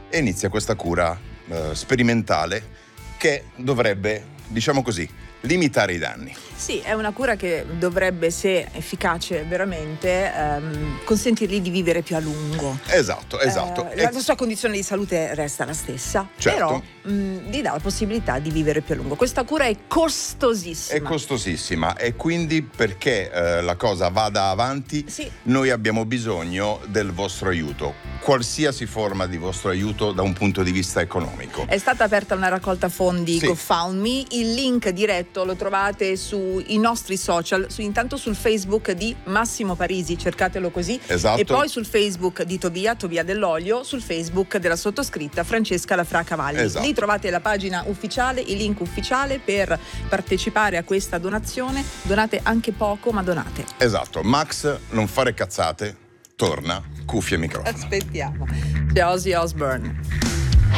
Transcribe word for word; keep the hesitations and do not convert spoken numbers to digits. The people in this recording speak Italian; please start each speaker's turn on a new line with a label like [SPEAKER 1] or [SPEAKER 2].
[SPEAKER 1] e inizia questa cura eh, sperimentale che dovrebbe, diciamo così, limitare i danni.
[SPEAKER 2] Sì, è una cura che dovrebbe, se efficace veramente, ehm, consentirgli di vivere più a lungo.
[SPEAKER 1] Esatto, esatto.
[SPEAKER 2] Eh, la sua condizione di salute resta la stessa,
[SPEAKER 1] certo.
[SPEAKER 2] però mh, gli dà la possibilità di vivere più a lungo. Questa cura è costosissima.
[SPEAKER 1] È costosissima e quindi perché eh, la cosa vada avanti,
[SPEAKER 2] sì.
[SPEAKER 1] noi abbiamo bisogno del vostro aiuto, qualsiasi forma di vostro aiuto da un punto di vista economico.
[SPEAKER 2] È stata aperta una raccolta fondi
[SPEAKER 1] sì.
[SPEAKER 2] GoFundMe, il link diretto lo trovate sui nostri social, su, intanto sul Facebook di Massimo Parisi, cercatelo così,
[SPEAKER 1] esatto.
[SPEAKER 2] e poi sul Facebook di Tobia, Tobia Dell'Olio, sul Facebook della sottoscritta Francesca Lafra Cavalli.
[SPEAKER 1] Esatto.
[SPEAKER 2] Lì trovate la pagina ufficiale, il link ufficiale per partecipare a questa donazione. Donate anche poco, ma donate.
[SPEAKER 1] Esatto, Max, non fare cazzate, torna, cuffie e microfono.
[SPEAKER 2] Aspettiamo. C'è Ozzy Osbourne.